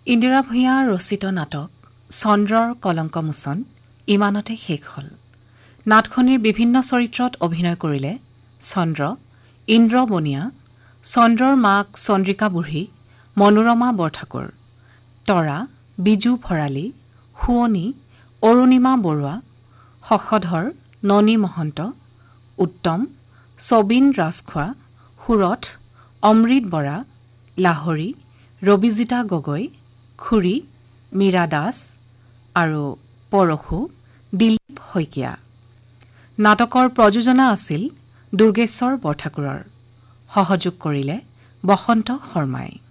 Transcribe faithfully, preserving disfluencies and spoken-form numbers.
ইন্দিৰা ভূঞা ৰচিত নাটক চন্দ্ৰৰ কলংকমোচন ইমানতে শেষ হ'ল। নাটখনিৰ বিভিন্ন চৰিত্ৰত অভিনয় কৰিলে চন্দ্ৰ, ইন্দ্ৰ বনিয়া, চন্দ্ৰৰ মাক চন্দ্ৰিকা বুঢ়ী, মনোৰমা বৰঠাকুৰ, তৰা, বিজু ভৰালী, শুৱনি, অৰুণিমা বৰুৱা, শশধৰ, ননী মহন্ত, উত্তম, ছবিন ৰাজখোৱা, সুৰথ, অমৃত বৰা, লাহৰী, ৰবিজিতা গগৈ, খুৰী, মীৰা দাস আৰু পৰশু দিলীপ শইকীয়া। নাটকৰ প্ৰযোজনা আছিল দুৰ্গেশ্বৰ বৰঠাকুৰৰ। সহযোগ কৰিলে বসন্ত শৰ্মাই।